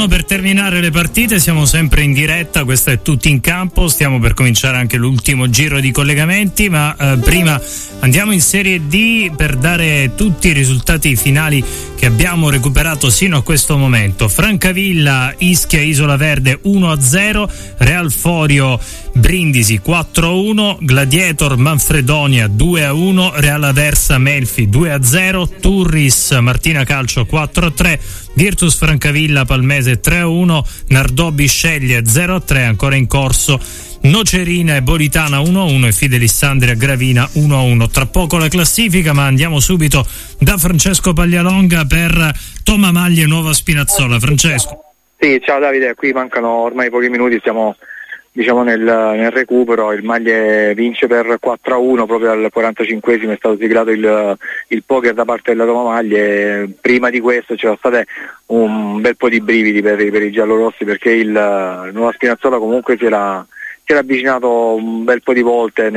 4-1 per terminare le partite, siamo sempre in diretta, questa è Tutti in Campo, stiamo per cominciare anche l'ultimo giro di collegamenti, ma prima andiamo in Serie D per dare tutti i risultati finali che abbiamo recuperato sino a questo momento. Francavilla, Ischia, Isola Verde 1-0, Real Forio, Brindisi 4-1, Gladiator, Manfredonia 2-1, Real Aversa, Melfi 2-0, Turris, Martina Calcio 4-3, Virtus Francavilla, Palmese 3-1, Nardò Bisceglie 0-3, ancora in corso Nocerina e Boritana 1-1 e Fidelissandria Gravina 1-1. Tra poco la classifica, ma andiamo subito da Francesco Paglialonga per Toma Maglie Nuova Spinazzola. Francesco. Sì, ciao Davide, qui mancano ormai pochi minuti, stiamo nel recupero. Il Maglie vince per 4-1, proprio al 45esimo è stato siglato il poker da parte della Toma Maglie. Prima di questo c'erano state un bel po' di brividi per i giallorossi, perché il Nuova Spinazzola comunque si era avvicinato un bel po' di volte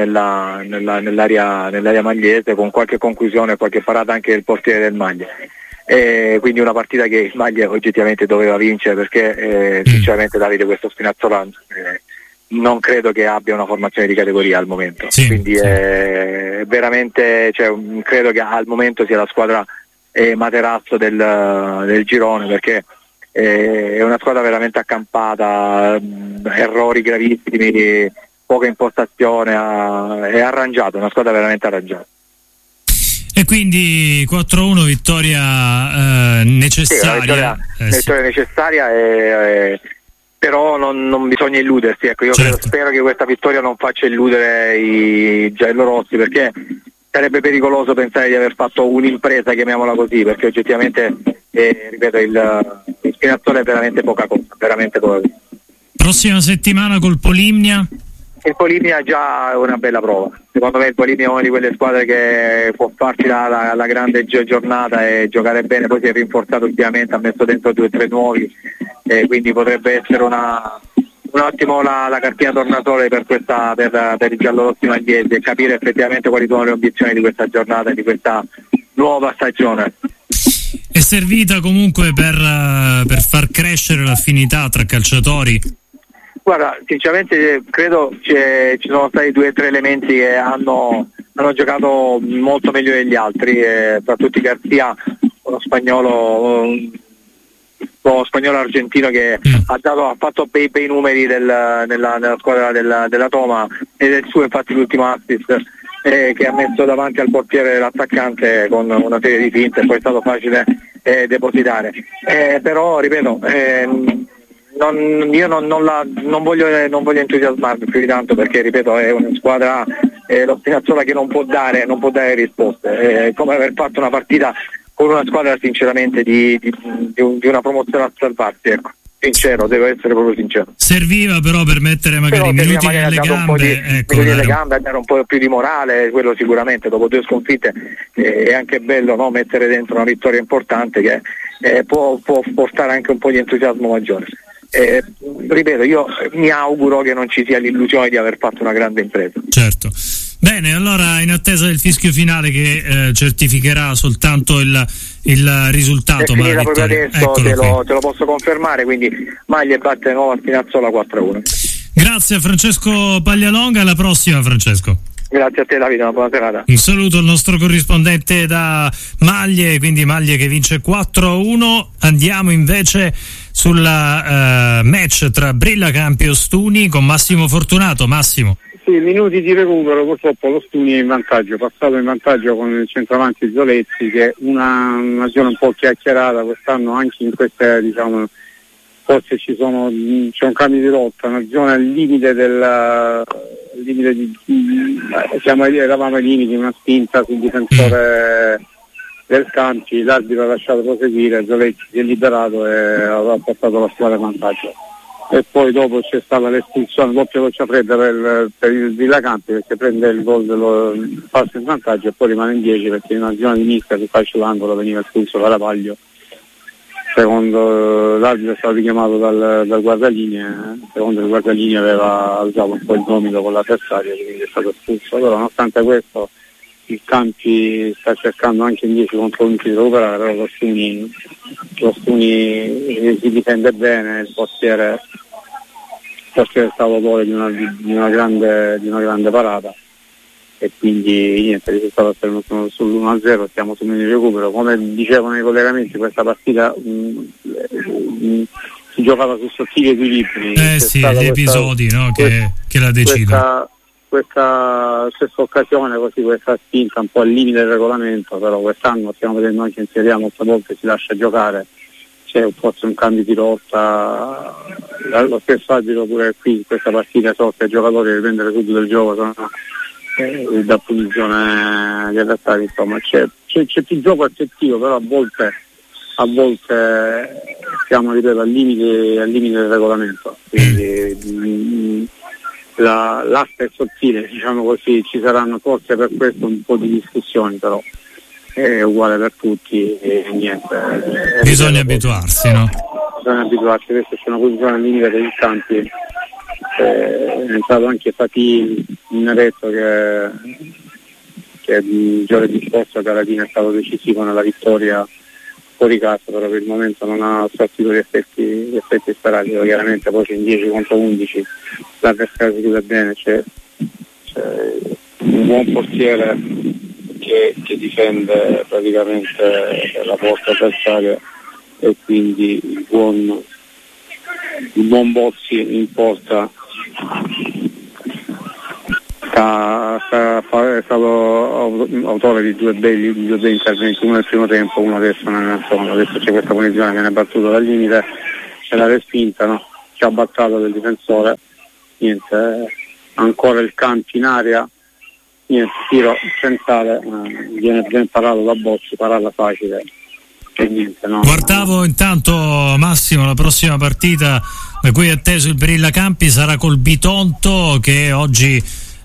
nell'area magliese, con qualche conclusione, qualche parata anche del portiere del Maglie. Quindi una partita che il Maglie oggettivamente doveva vincere, perché sinceramente Davide, questo Spinazzola non credo che abbia una formazione di categoria al momento, quindi è veramente, credo che al momento sia la squadra Materazzo del girone, perché è una squadra veramente accampata, errori gravissimi, poca impostazione, è arrangiata, una squadra veramente arrangiata. E quindi 4-1, vittoria necessaria. Vittoria necessaria, però non bisogna illudersi, ecco. Io spero che questa vittoria non faccia illudere i giallorossi, perché sarebbe pericoloso pensare di aver fatto un'impresa, chiamiamola così, perché oggettivamente ripeto, il Spinazzola è veramente poca cosa, veramente poca cosa. Prossima settimana col Polimnia? Il Polimnia è già una bella prova. Secondo me il Polimnia è una di quelle squadre che può farci la grande giornata e giocare bene. Poi si è rinforzato ultimamente, ha messo dentro 2 o 3 nuovi, quindi potrebbe essere un attimo la cartina tornasole per i giallorossi magliesi, e capire effettivamente quali sono le obiezioni di questa giornata e di questa nuova stagione. È servita comunque per far crescere l'affinità tra calciatori? Guarda, sinceramente credo ci sono stati 2 o 3 elementi che hanno giocato molto meglio degli altri, tra tutti Garzia, uno spagnolo argentino che ha fatto bei numeri nella squadra della Toma, ed è il suo infatti l'ultimo assist che ha messo davanti al portiere l'attaccante con una serie di finte, e poi è stato facile depositare, però ripeto, io non voglio entusiasmarmi più di tanto, perché ripeto è una squadra, lo Spinazzola, che non può dare risposte, è come aver fatto una partita con una squadra sinceramente di una promozione a salvarsi, ecco. Sincero, devo essere proprio sincero. Serviva però per mettere magari minuti nelle gambe, nelle gambe, dare un po' più di morale, quello sicuramente. Dopo 2 sconfitte è anche bello, no, mettere dentro una vittoria importante che può portare anche un po' di entusiasmo maggiore. Ripeto, io mi auguro che non ci sia l'illusione di aver fatto una grande impresa. Certo. Bene, allora in attesa del fischio finale che certificherà soltanto il risultato. È finita proprio adesso, te lo posso confermare, quindi Maglie batte Nuova Spinazzola 4-1. Grazie a Francesco Paglialonga, alla prossima Francesco. Grazie a te Davide, una buona serata. Un saluto al nostro corrispondente da Maglie, quindi Maglie che vince 4-1. Andiamo invece sulla match tra Brillacampi e Ostuni con Massimo Fortunato. Massimo. Sì, minuti di recupero, purtroppo lo Stuni è in vantaggio, passato in vantaggio con il centravanti Zoletti, che è una zona un po' chiacchierata quest'anno, anche in queste, forse c'è un cambio di rotta, una zona al limite eravamo ai limiti, una spinta sul difensore del Campi, l'arbitro ha lasciato proseguire, Zoletti si è liberato e aveva portato la squadra in vantaggio. E poi dopo c'è stata l'espulsione, doppia doccia fredda per il Villacampi, perché prende il gol dello passo in vantaggio e poi rimane in 10, perché in una zona di mischia su calcio d'angolo veniva espulso Caravaglio. Secondo l'arbitro è stato richiamato dal guardalinee, secondo il guardalinee aveva alzato un po' il gomito con l'avversario, quindi è stato espulso. Però nonostante questo il Campi sta cercando anche in 10 contro 11 di recuperare, però lo Stuni si difende bene, il portiere è stato autore di una grande parata, e quindi niente, il risultato è venuto sull'1-0, siamo su meno di recupero. Come dicevano i collegamenti, questa partita si giocava su sottili equilibri. Sì, gli episodi che la decidono. Questa occasione, così, questa spinta un po' al limite del regolamento, però quest'anno stiamo vedendo anche in Serie A molte volte si lascia giocare, c'è forse un cambio di rotta, lo stesso arbitro pure qui in questa partita so che i giocatori riprendere subito il gioco sono da punizione di avversari, insomma c'è più gioco effettivo, però a volte siamo, ripeto, al limite del regolamento, quindi l'asta è sottile, diciamo così, ci saranno forse per questo un po' di discussioni, però è uguale per tutti e niente. Bisogna abituarsi, no? Bisogna abituarsi, adesso c'è una posizione al limite dei Campi, è entrato anche Fatih in retto che giovedì scorso che alla fine è stato decisivo nella vittoria fuori casa, però per il momento non ha sortito gli effetti sperati. Chiaramente poi c'è in 10 contro 11, l'avversario si chiude bene, c'è un buon portiere che difende praticamente la porta avversaria, e quindi il buon Bozzi in porta è stato autore di due bei interventi, uno nel primo tempo, uno adesso nel secondo. Adesso c'è questa punizione, viene battuto dal limite, c'è la respinta, no? C'è abbattato del difensore, niente, ancora il Campi in aria, niente, tiro centrale, viene ben parato da Bozzi, parata facile. Niente, no. Guardavo intanto, Massimo, la prossima partita da cui è atteso il Brilla Campi sarà col Bitonto, che oggi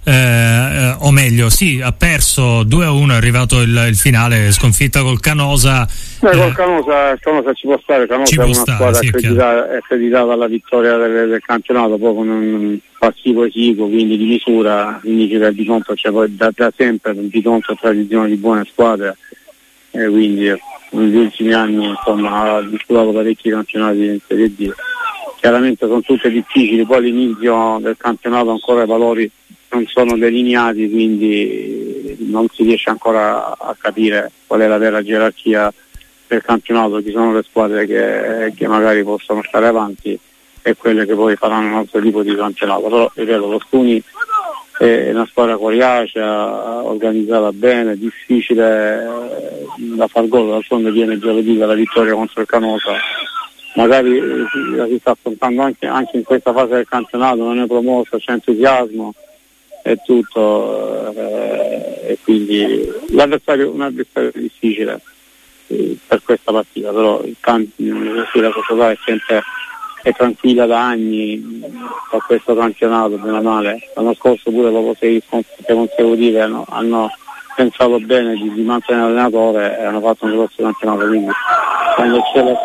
o meglio sì, ha perso 2-1, è arrivato il finale, sconfitta col Canosa. Col Canosa ci può stare, Canosa è una squadra accreditata alla vittoria del campionato, poi con un passivo esiguo, quindi di misura, significa il Bitonto c'è poi da sempre, il Bitonto ha tradizione di buone squadre, quindi negli ultimi anni insomma ha disputato parecchi campionati in Serie D, chiaramente sono tutte difficili, poi all'inizio del campionato ancora i valori non sono delineati, quindi non si riesce ancora a capire qual è la vera gerarchia del campionato, ci sono le squadre che magari possono stare avanti e quelle che poi faranno un altro tipo di campionato, però ripeto, lo Stuni è una squadra coriacea, organizzata bene, difficile da far gol, d'altronde viene giovedì dalla vittoria contro il Canosa, magari la si sta affrontando anche in questa fase del campionato, non è promossa, c'è entusiasmo e tutto, e quindi l'avversario è un avversario difficile per questa partita, però il Campi, la società è tranquilla da anni a questo campionato, bene o male. L'anno scorso pure dopo 6 sconfitte consecutive hanno pensato bene di mantenere l'allenatore e hanno fatto un grosso campionato, quindi quando c'è la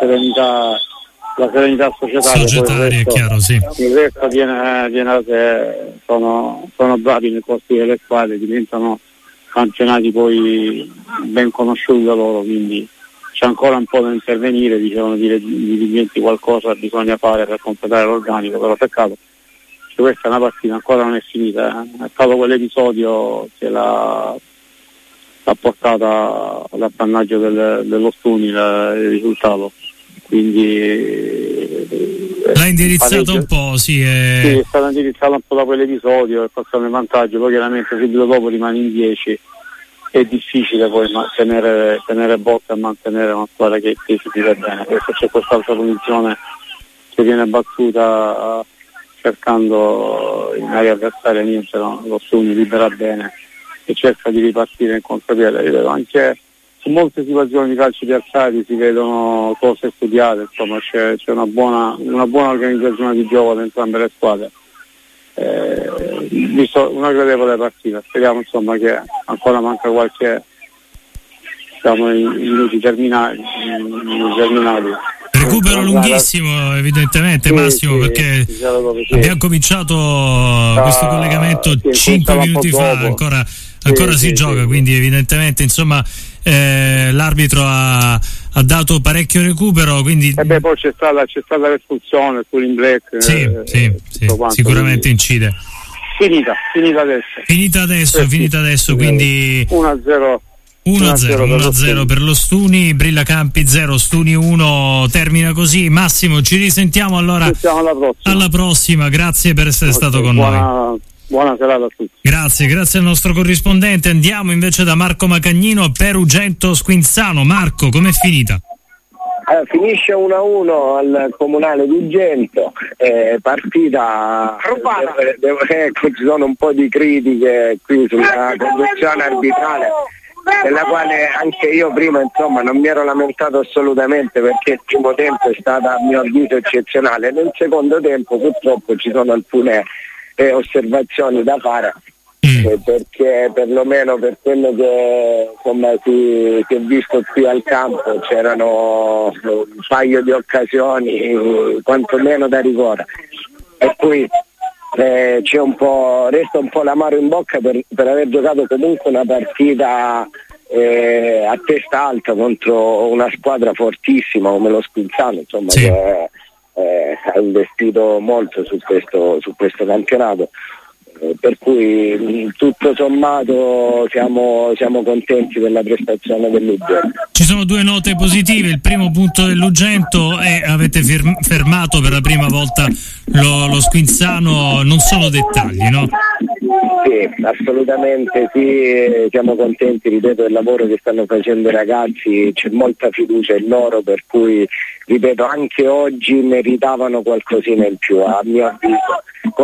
serenità societaria è chiaro, sì. Il resto viene da sé, sono bravi nel costruire le squadre, diventano campionati poi ben conosciuti da loro, quindi c'è ancora un po' da intervenire, dicevano di dirigenti qualcosa bisogna fare per completare l'organico, però peccato che questa è una partita, ancora non è finita, è stato quell'episodio che l'ha portata all'appannaggio dello Stuni il risultato, quindi l'ha indirizzato un po', sì, è stato indirizzato un po' da quell'episodio, è passato in vantaggio, poi chiaramente subito dopo rimane in 10, è difficile poi tenere botta e mantenere una squadra che si vive bene. Adesso c'è quest'altra punizione che viene battuta cercando in area avversaria, niente, no? Lo Stuni libera bene e cerca di ripartire in contropiede. Io vedo anche su molte situazioni di calci piazzati si vedono cose studiate, insomma c'è una buona organizzazione di gioco da entrambe le squadre. Visto una gradevole partita, speriamo insomma che ancora manca qualche, siamo in minuti terminali. Recupero lunghissimo evidentemente, Massimo, perché abbiamo cominciato questo collegamento 5 minuti fa, ancora ancora si gioca, quindi evidentemente insomma l'arbitro ha dato parecchio recupero, quindi poi c'è stata l'espulsione in black, sì, sicuramente quindi incide. Finita adesso, quindi 1-0 per lo Stuni, Brilla Campi 0, Stuni 1, termina così. Massimo, ci risentiamo allora alla prossima, grazie per essere stato con noi. Buona serata a tutti. Grazie al nostro corrispondente. Andiamo invece da Marco Macagnino per Ugento Squinzano. Marco, com'è finita? Finisce 1-1 al Comunale di Ugento, partita ecco, ci sono un po' di critiche qui sulla conduzione arbitrale, nella quale anche io prima insomma non mi ero lamentato assolutamente, perché il primo tempo è stata a mio avviso eccezionale. Nel secondo tempo purtroppo ci sono alcune osservazioni da fare, perché perlomeno per quello che insomma si è visto qui al campo c'erano un paio di occasioni quantomeno da rigore, e poi resta un po' l'amaro in bocca per aver giocato comunque una partita a testa alta contro una squadra fortissima come lo Squinzano, insomma, sì, che ha investito molto su questo campionato, per cui tutto sommato siamo contenti della prestazione dell'Ugento. Ci sono due note positive: il primo punto dell'Ugento e avete fermato per la prima volta lo Squinzano. Non sono dettagli, no? Sì, assolutamente sì, siamo contenti, ripeto, del lavoro che stanno facendo i ragazzi, c'è molta fiducia in loro, per cui ripeto anche oggi meritavano qualcosina in più a mio avviso.